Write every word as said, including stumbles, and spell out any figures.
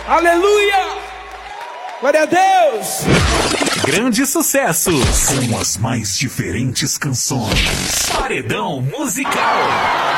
Aleluia! Glória a Deus! Grandes sucessos com as mais diferentes canções. Paredão musical.